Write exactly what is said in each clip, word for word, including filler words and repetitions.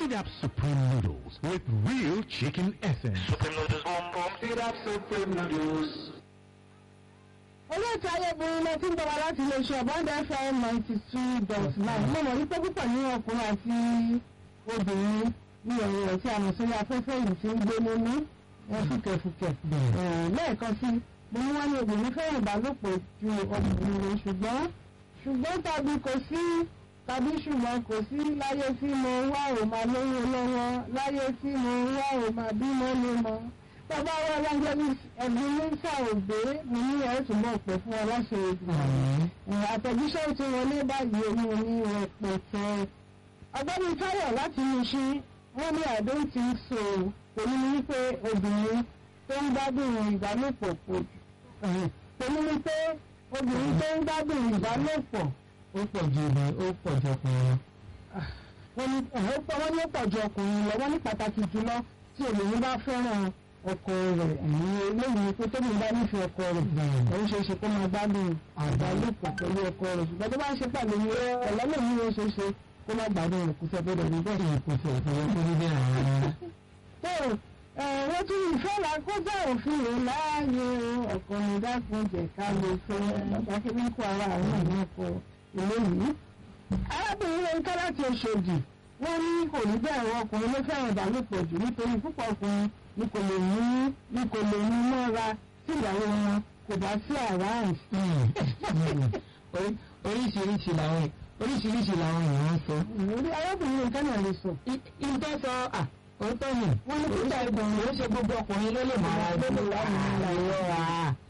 Seed Up Supreme Noodles with real chicken essence. Supreme noodles, boom boom. Seed Up Supreme Noodles. olóòtú ayébùrú lọ sí ń bọ̀ wá láti lè ṣe ọ̀bọ̀ndà F M ninety two dot nine mo mọ̀ wípé púpọ̀ ní ọkùnrin àti obìnrin ní ọ̀rọ̀ rẹ̀ tí a mọ̀ sórí afẹ́fẹ́ yìí ti ń gbé nínú fúkẹ̀fúkẹ̀ lẹ́ẹ̀kan sí mo ní wọ́n ní obìnrin fẹ́ràn ìbálòpọ̀ ju ọkùnrin lọ ṣùgbọ́n ṣùgbọ́n tàbí kò sí tàbí ṣùgbọ́n kò sí láyé tí mo wá ò máa lóyún lọ́wọ́ láyé tí mo wá ò máa bímọ lé mọ́ bàbá wa evangelist ẹ̀gbìn ní sàògbé mi ní ẹ̀ túnbọ̀ pẹ̀ fún ọ láṣẹ ìgbìmọ̀ àtẹ̀jíṣẹ́ tí wọ́n lé báyìí omi omi rẹpẹtẹ ọgbẹ́ni Táyọ̀ láti ní ṣí wọ́n ní I don't think so pẹ̀lú wípé obìnrin tó ń gbádùn ìbálòpọ̀ pọ̀ pẹ̀lú wípé obìnrin tó ń gbádùn ìbálòpọ̀ ó pọ̀ ju ibi ó pọ̀ ju ọkùnrin wọ́n ní wọ́n ní ó pọ̀ ju ọkùnrin lọ wọ́n ní pàtàkì jùlọ tí obìnrin bá fẹ́ràn ọkọ rẹ̀ lóyún pé tóbi bá nífẹ̀ẹ́ ọkọ rẹ̀ òun ṣe é ṣe kó máa gbádùn àbálòpọ̀ pẹ̀lú ọkọ rẹ̀ ṣùgbọ́n tó bá ń ṣe pẹ̀lú ọlọ́lọ́mí ó ṣe é ṣe kó má gbádùn rẹ̀ kó sọ pé rẹ̀ níbẹ̀ yìí kò sọ ìfọwọ́ tó ní bẹ́ẹ̀ rárá. tó wọ́n tún ìfẹ́ la kó bá òfin rẹ̀ láàyè ọkùnrin dákun jẹ̀ ká lè fẹ́ pàtàkì ní kó ara àwọn ìyẹn kọ ilé yìí. arábìnrin rẹ̀ ń ká láti Òṣòdì wọ́n ní kò ní bẹ́ẹ̀ ọkùnrin ló fẹ́ràn ìbálòpọ̀ jù nítorí púpọ̀ ọkùnrin ní kò lè mú ní kò lè mú mọ́ra sí ìyàwó wọn kò bá sí àráàrùn. oríṣiríṣi làwọn oríṣiríṣi làwọn èèyàn ń sọ. orí arábìnrin nǹkan náà lè sọ. ìtọ́ sọ à òótọ́ ni wọ́n ní kúta ìgbọ̀n ló ṣe gbogbo ọkùnrin ló lè máa ra ìlú àìrọ̀ à.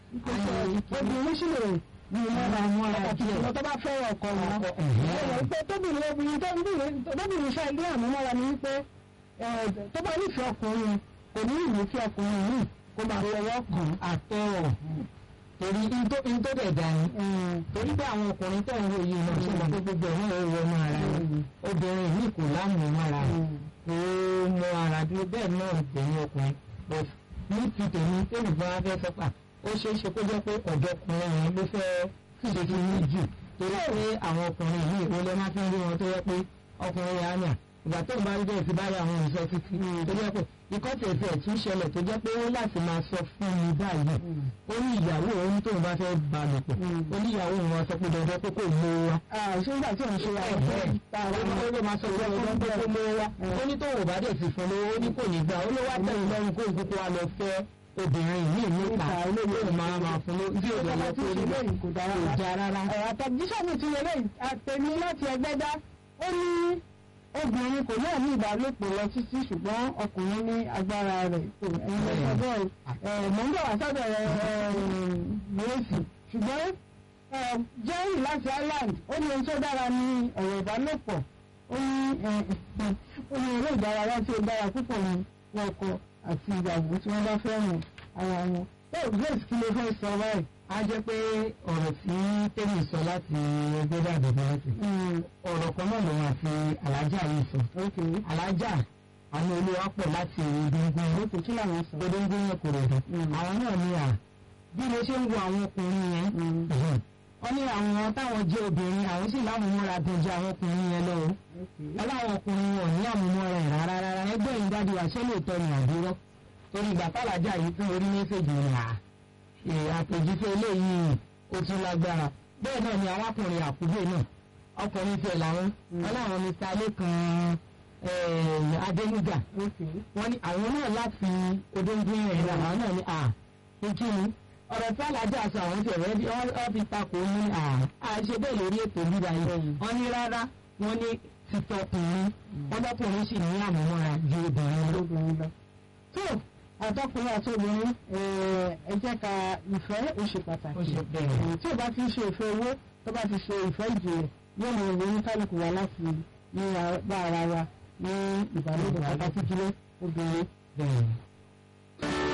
obìnrin sì lè ní ìmọ̀ra wọn àti ìwọ́n tó bá fẹ́ràn ọkọ wọn. ẹ̀rọ pé tóbìnrin obìnrin tóbìnrin ṣe ilé àmúmọ́ra ni wípé tó bá nífẹ̀ẹ́ ọkùnrin kò ní ìwé kí ọkùnrin yìí kó máa fọwọ́ kàn àtọ̀ torí tó dẹ̀ dá ní torí pé àwọn ọkùnrin tó ń wo yìí náà ṣe mọ̀ pé gbogbo ẹ̀ náà wọ ọmọ ara rẹ̀ obìnrin yìí kò láàmú mára kò mọ ara dúró bẹ́ẹ̀ náà tẹ̀yìn ọkùnrin but ní ti tèmi tèmi bá fẹ́ sọ́pà ó ṣeé ṣe kó jẹ́ pé ọ̀dọ́kùnrin yẹn ló fẹ́ ṣe ti ní jù torí pé àwọn ọkùnrin yìí ó lẹ́ máa fi ń rí wọn tó yẹ pé ọkùnrin yẹn á nà ìgbà tó ń bá rí bẹ́ẹ̀ ti báyà àwọn ìṣọ́ títí tó jẹ́ pé ikọ́ tẹ̀sẹ̀ tún ṣẹlẹ̀ tó jẹ́ pé ó láti máa sọ fún mi báyìí ó ní ìyàwó òun tó ń bá fẹ́ bá lò pọ̀ ó ní ìyàwó òun wá sọ pé dandan pé kò mú wa. ṣé nígbà tí òun ṣe wà lọ́wọ́ ó ló máa sọ pé dandan pé kò mú wa ó ní tóun ò bá dẹ̀ sì fún lówó ó ní kò ní gbà ó ló wá tẹ̀yìn lọ́rùn kó ìkókó wa lọ fẹ́ obìnrin ní ìmúta olóògbé máa máa fún ló bí òde lọ tó rí bẹ́ẹ̀ kò dára rárá. àtẹ̀jíṣẹ́ mi ti yẹ lẹ́yìn àtẹ̀mí láti Ẹgbẹ́dá ó ní obìnrin kò náà ní ìbálòpọ̀ lọ títí ṣùgbọ́n ọkùnrin ní agbára rẹ̀ tó ẹ̀yin lọ́sọ̀ bẹ́ẹ̀ mọ̀ ń bọ̀ wá sábẹ̀ mẹ́rẹ̀sì ṣùgbọ́n Jerry láti Ireland ó ní ohun tó dára ní ọ̀rọ̀ ìbálòpọ̀ ó ní ó ní eré ìdárayá tí ó dára púpọ̀ ní ọkọ àti ìyàwó tí wọ́n bá fẹ́ràn ara wọn. bẹ́ẹ̀ Grace kí ló fẹ́ sọ báyìí. a jẹ́ pé ọ̀rọ̀ tí tèmi sọ láti ẹgbẹ́ dàbí bẹ́ẹ̀tì ọ̀rọ̀ kan náà lòun àti alájà yìí sọ. alájà àwọn olówó pọ̀ láti odóńgún lókè kí làwọn sọ. odóńgún yẹn kò rẹ̀ dùn. àwọn náà ní à bí mo ṣe ń wo àwọn ọkùnrin yẹn wọ́n ní àwọn táwọn jẹ́ obìnrin àwọn sì láwọn múra dùn jẹ́ àwọn ọkùnrin yẹn lọ o. ọláwọn ọkùnrin wọn ní àmúmọ́ra ẹ̀ rárá rárá ẹgbẹ́ yìí dájú àṣẹ lóòótọ́ ni àdúrọ́ torí ìgbà tálájà yìí fún orí mẹ́sẹ̀gì rà àpèjíṣẹ́ eléyìí ó tún lágbára bẹ́ẹ̀ náà ni àwọn ọkùnrin àkúgbè náà ọkùnrin tiẹ̀ làwọn ọláwọn Mr. Lẹ́kan Adénígà wọ́n ní àwọn náà láti odóńgún yẹn làwọn náà ní à kíkíni ọ̀rọ̀ tí alájà sọ àwọn tiẹ̀ rẹ́ ọ́ fi takò ní à àṣẹ bẹ́ẹ̀ lórí ètò ìdíra yìí wọ́n ní rárá wọ́n ní títọkùnrin ọlọ́kùnrin sì ní àmúmọ́ra ju obìnrin lọ. tó àtọkùnrin àti obìnrin ẹ jẹ́ ká ìfẹ́ ó ṣe pàtàkì tí o bá ti ṣe ìfẹ́ owó tó bá ti ṣe ìfẹ́ ìjìnlẹ̀ yóò mọ ìwé ní kálukú wa láti ní bá ara wa ní ìbálòpọ̀ pàtàkì jùlọ obìnrin.